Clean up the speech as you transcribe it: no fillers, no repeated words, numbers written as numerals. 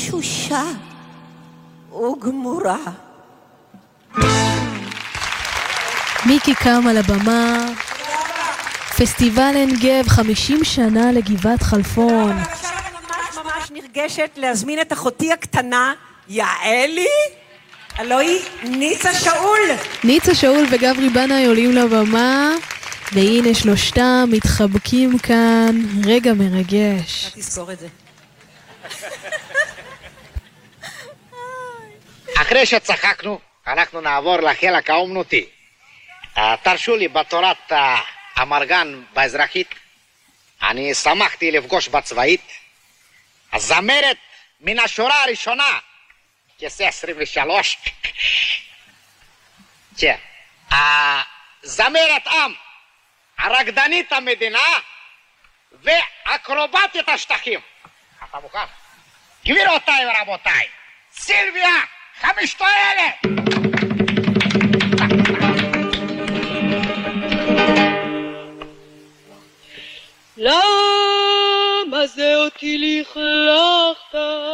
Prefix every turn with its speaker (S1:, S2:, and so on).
S1: תשושה וגמורה.
S2: מיקי קם על הבמה. פסטיבל עין גב, 50 שנה לגבעת חלפון.
S1: עכשיו אני ממש נרגשת להזמין את אחותי הקטנה, יעלי, הלוא היא ניצה שאול.
S2: ניצה שאול וגברי בנאי עולים לבמה, והנה שלושתם מתחבקים כאן, רגע מרגש.
S1: תזכור את זה.
S3: אחרי שצחקנו, אנחנו נעבור לחלק האומנותי. תרשו לי, בתורת המרגן באזרחית, אני שמחתי לפגוש בצבאית הזמרת מן השורה הראשונה, כסא 23. כן, הזמרת עם, הרקדנית המדינה ואקרובטית השטחים. אתה מוכן? גבירותיי ורבותיי, סילביה חמישטואלה.
S4: למה זה אותי לכלכת